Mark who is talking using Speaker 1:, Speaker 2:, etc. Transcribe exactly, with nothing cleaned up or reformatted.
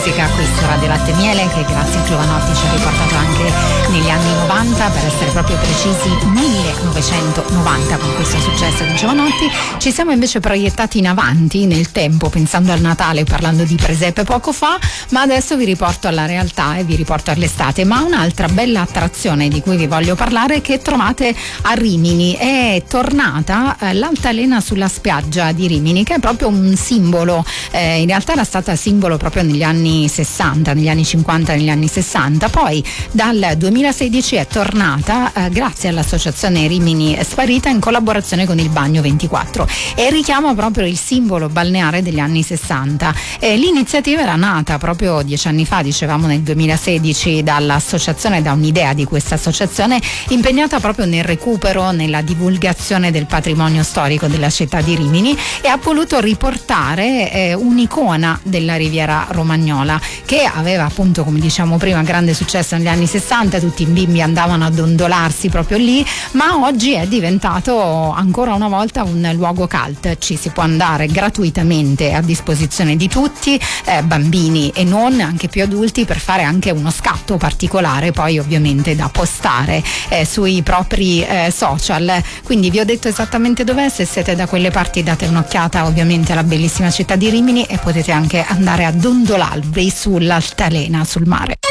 Speaker 1: musica qui su Radio Latte e Miele, che grazie a Giovanotti ci ha riportato anche negli anni novanta, per essere proprio precisi millenovecentonovanta, con questo successo di Giovanotti. Ci siamo invece proiettati in avanti nel tempo, pensando al Natale, parlando di presepe poco fa, ma adesso vi riporto alla realtà e vi riporto all'estate. Ma un'altra bella attrazione di cui vi voglio parlare, che trovate a Rimini, è tornata eh, l'altalena sulla spiaggia di Rimini, che è proprio un simbolo. Eh, in realtà era stata simbolo proprio negli anni sessanta, negli anni cinquanta, negli anni sessanta, poi dal duemilasedici è tornata eh, grazie all'associazione Rimini Sparita, in collaborazione con il Bagno ventiquattro, e richiama proprio il simbolo balneare degli anni sessanta. Eh, l'iniziativa era nata proprio dieci anni fa, dicevamo nel duemilasedici, dall'associazione, da un'idea di questa associazione impegnata proprio nel recupero, nella divulgazione del patrimonio storico della città di Rimini, e ha voluto riportare eh, un'icona della Riviera Romagnola, che aveva appunto, come diciamo prima, grande successo negli anni sessanta, tutti i bimbi andavano a dondolarsi proprio lì, ma oggi è diventato ancora una volta un luogo cult. Ci si può andare gratuitamente, a disposizione di tutti, eh, bambini e non, anche più adulti, per fare anche uno scatto particolare, poi ovviamente da postare eh, sui propri eh, social. Quindi vi ho detto esattamente dov'è. Se siete da quelle parti, date un'occhiata ovviamente alla bellissima città di Rimini, e potete anche andare a dondolarvi sull'altalena, sul mare.